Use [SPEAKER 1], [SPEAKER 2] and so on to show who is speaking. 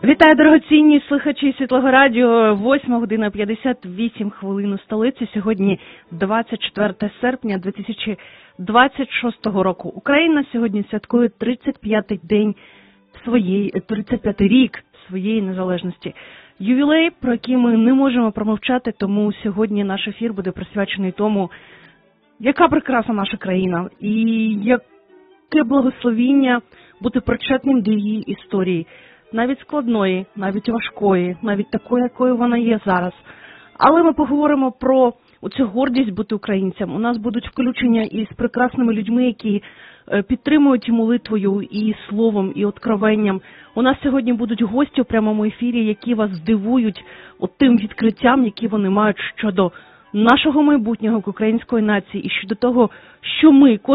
[SPEAKER 1] Вітаю, дорогоцінні слухачі Світлого радіо. 8 година 58 хвилин у столиці. Сьогодні 24 серпня 2026 року. Україна сьогодні святкує 35-й день своєї, 35-й рік своєї незалежності. Ювілей, про який ми не можемо промовчати, тому сьогодні наш ефір буде присвячений тому, яка прекрасна наша країна і яке благословіння бути причетним до її історії. Навіть складної, навіть важкої, навіть такої, якою вона є зараз. Але ми поговоримо про оцю гордість бути українцем. У нас будуть включення із прекрасними людьми, які підтримують і молитвою, і словом, і откровенням. У нас сьогодні будуть гості у прямому ефірі, які вас здивують тим відкриттям, які вони мають щодо нашого майбутнього української нації і щодо того, що ми